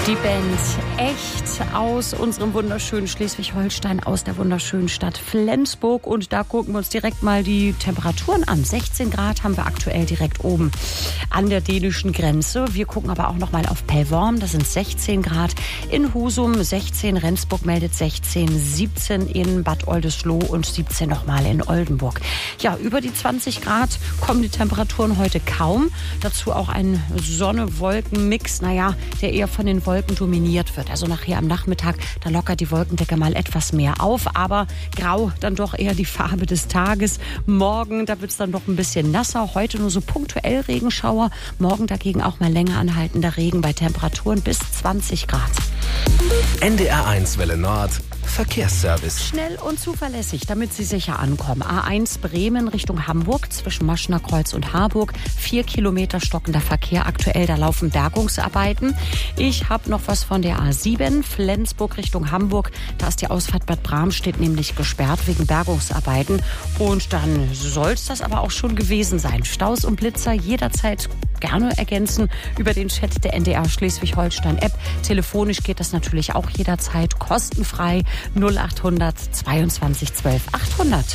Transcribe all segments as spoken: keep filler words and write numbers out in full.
Die Band Echt aus unserem wunderschönen Schleswig-Holstein, aus der wunderschönen Stadt Flensburg. Und da gucken wir uns direkt mal die Temperaturen an. sechzehn Grad haben wir aktuell direkt oben an der dänischen Grenze. Wir gucken aber auch noch mal auf Pellworm. Das sind sechzehn Grad. In Husum sechzehn, Rendsburg meldet sechzehn, siebzehn in Bad Oldesloe und siebzehn nochmal in Oldenburg. Ja, über die zwanzig Grad kommen die Temperaturen heute kaum. Dazu auch ein Sonne-Wolken-Mix, naja, der eher von den Wolken dominiert wird. Also nachher am Nachmittag, da lockert die Wolkendecke mal etwas mehr auf, aber grau dann doch eher die Farbe des Tages. Morgen, da wird es dann doch ein bisschen nasser. Heute nur so punktuell Regenschauer. Morgen dagegen auch mal länger anhaltender Regen bei Temperaturen bis zwanzig Grad. N D R eins Welle Nord, Verkehrsservice. Schnell und zuverlässig, damit Sie sicher ankommen. A eins Bremen Richtung Hamburg zwischen Maschener Kreuz und Harburg. Vier Kilometer stockender Verkehr aktuell, da laufen Bergungsarbeiten. Ich habe noch was von der A sieben Flensburg Richtung Hamburg. Da ist die Ausfahrt Bad Bramstedt nämlich gesperrt wegen Bergungsarbeiten. Und dann soll es das aber auch schon gewesen sein. Staus und Blitzer jederzeit gerne ergänzen über den Chat der N D R Schleswig-Holstein-App. Telefonisch geht das natürlich auch jederzeit kostenfrei. null acht hundert zweiundzwanzig zwölf achthundert.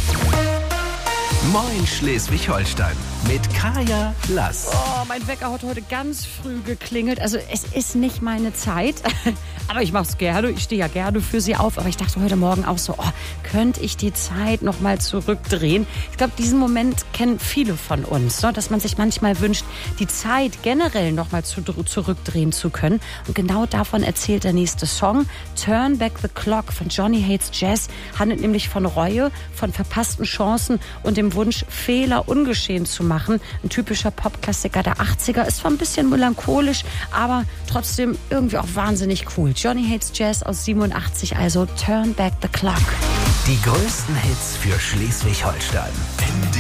Moin Schleswig-Holstein mit Kaya Lass. Oh, mein Wecker hat heute ganz früh geklingelt. Also es ist nicht meine Zeit, aber ich mache es gerne. Ich stehe ja gerne für Sie auf. Aber ich dachte heute Morgen auch so, oh, könnte ich die Zeit noch mal zurückdrehen? Ich glaube, diesen Moment kennen viele von uns, ne? Dass man sich manchmal wünscht, die Zeit generell noch mal zu, zurückdrehen zu können. Und genau davon erzählt der nächste Song. Turn Back the Clock von Johnny Hates Jazz handelt nämlich von Reue, von verpassten Chancen und dem Wunsch, Fehler ungeschehen zu machen. Ein typischer Popklassiker der achtziger, ist zwar ein bisschen melancholisch, aber trotzdem irgendwie auch wahnsinnig cool. Johnny Hates Jazz aus siebenundachtzig, also Turn Back the Clock. Die größten Hits für Schleswig-Holstein.